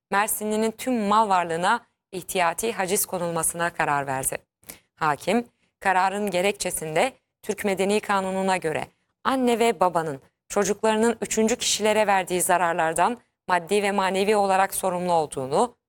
Mersinli'nin tüm mal varlığına ihtiyati haciz konulmasına karar verdi. Hakim, kararın gerekçesinde Türk Medeni Kanunu'na göre anne ve babanın çocuklarının üçüncü kişilere verdiği zararlardan maddi ve manevi olarak sorumlu olduğunu,